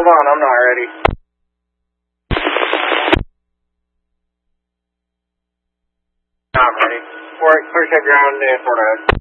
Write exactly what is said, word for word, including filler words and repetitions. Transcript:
on, I'm not ready. Not ready. Clear check ground, uh, Florida.